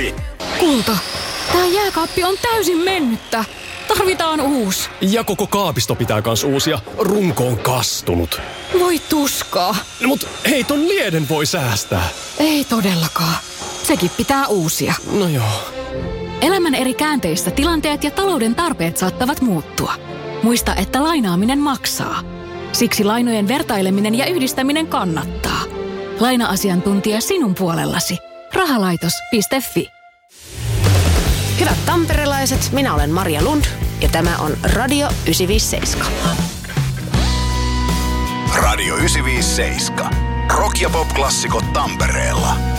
ohi. Kulta, tää jääkaappi on täysin mennyttä. Tarvitaan uusi. Ja koko kaapisto pitää kans uusia. Runko on kastunut. Voi tuskaa. Mut hei, ton lieden voi säästää. Ei todellakaan. Sekin pitää uusia. No joo. Elämän eri käänteissä tilanteet ja talouden tarpeet saattavat muuttua. Muista, että lainaaminen maksaa. Siksi lainojen vertaileminen ja yhdistäminen kannattaa. Laina-asiantuntija sinun puolellasi. Rahalaitos.fi. Hyvät tamperelaiset, minä olen Maria Lund ja tämä on Radio 957. Radio 957. Rock- ja pop-klassikot Tampereella.